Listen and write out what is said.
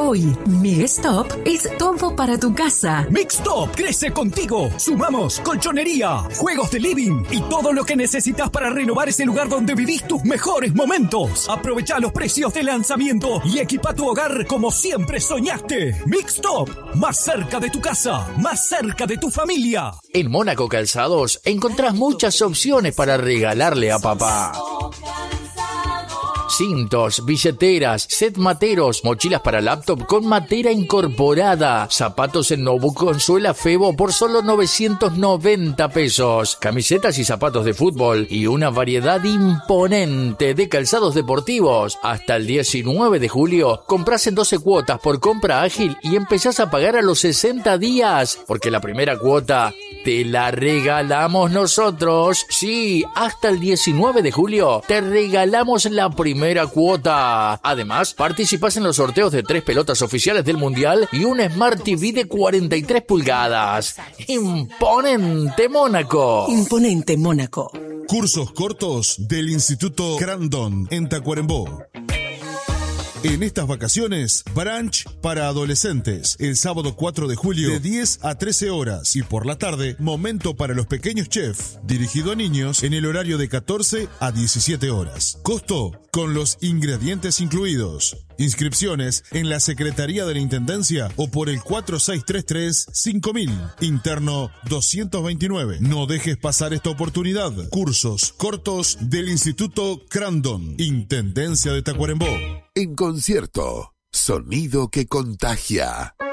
Hoy, Migstop es todo para tu casa. Migstop crece contigo. Sumamos colchonería, juegos de living y todo lo que necesitas para renovar ese lugar donde vivís tus mejores momentos. Aprovecha los precios de lanzamiento y equipa tu hogar como siempre soñaste. Migstop, más cerca de tu casa, más cerca de tu familia. En Mónaco Calzados encontrás muchas opciones para regalarle a papá. Cintos, billeteras, set materos, mochilas para laptop con matera incorporada, zapatos en Nobu con suela Febo por solo 990 pesos, camisetas y zapatos de fútbol y una variedad imponente de calzados deportivos. Hasta el 19 de julio comprás en 12 cuotas por compra ágil y empezás a pagar a los 60 días, porque la primera cuota te la regalamos nosotros. Sí, hasta el 19 de julio te regalamos la primera cuota. Además, participás en los sorteos de 3 pelotas oficiales del Mundial y un Smart TV de 43 pulgadas. ¡Imponente Mónaco! Imponente Mónaco. Cursos cortos del Instituto Crandon en Tacuarembó. En estas vacaciones, brunch para adolescentes, el sábado 4 de julio de 10 a 13 horas y por la tarde, momento para los pequeños chefs, dirigido a niños en el horario de 14 a 17 horas. Costo con los ingredientes incluidos. Inscripciones en la Secretaría de la Intendencia o por el 4633-5000, interno 229. No dejes pasar esta oportunidad. Cursos cortos del Instituto Crandon, Intendencia de Tacuarembó. En concierto, sonido que contagia.